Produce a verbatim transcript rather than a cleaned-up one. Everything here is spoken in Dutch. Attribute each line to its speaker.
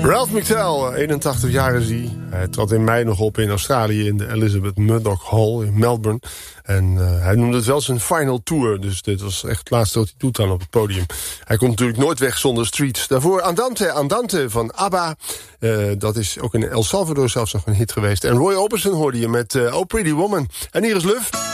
Speaker 1: Ralph McTell, eenentachtig jaar is hij. Hij trad in mei nog op in Australië in de Elizabeth Murdoch Hall in Melbourne. En uh, hij noemde het wel zijn final tour. Dus dit was echt het laatste wat hij doet dan op het podium. Hij komt natuurlijk nooit weg zonder Streets. Daarvoor Andante, Andante van ABBA. Uh, dat is ook in El Salvador zelfs nog een hit geweest. En Roy Orbison hoorde je met uh, Oh Pretty Woman. En hier is Luf.